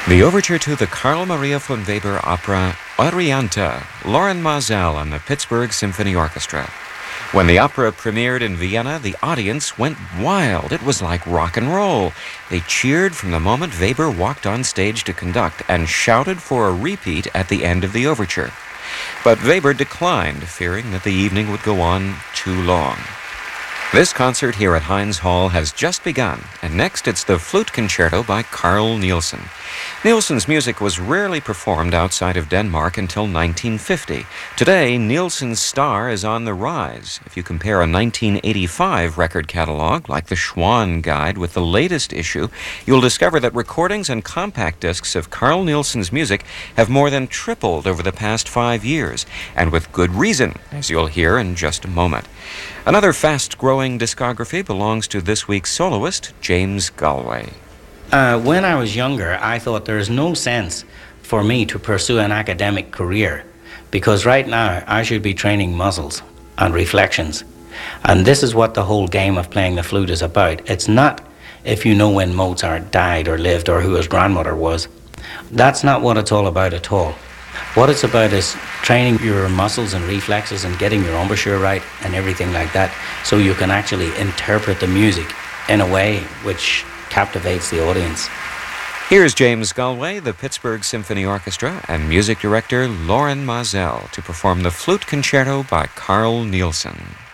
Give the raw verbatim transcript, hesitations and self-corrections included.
The overture to the Carl Maria von Weber opera Oriente, Lorin Maazel and the Pittsburgh Symphony Orchestra. When the opera premiered in Vienna, the audience went wild. It was like rock and roll. They cheered from the moment Weber walked on stage to conduct and shouted for a repeat at the end of the overture. But Weber declined, fearing that the evening would go on too long. This concert here at Heinz Hall has just begun, and next it's the Flute Concerto by Carl Nielsen. Nielsen's music was rarely performed outside of Denmark until nineteen fifty. Today, Nielsen's star is on the rise. If you compare a nineteen eighty-five record catalog, like the Schwann Guide, with the latest issue, you'll discover that recordings and compact discs of Carl Nielsen's music have more than tripled over the past five years, and with good reason, as you'll hear in just a moment. Another fast-growing discography belongs to this week's soloist, James Galway. Uh, when I was younger, I thought there is no sense for me to pursue an academic career because right now I should be training muscles and reflections. And this is what the whole game of playing the flute is about. It's not if you know when Mozart died or lived or who his grandmother was. That's not what it's all about at all. What it's about is training your muscles and reflexes and getting your embouchure right and everything like that so you can actually interpret the music in a way which captivates the audience. Here's James Galway, the Pittsburgh Symphony Orchestra, and music director Lorin Maazel to perform the Flute Concerto by Carl Nielsen.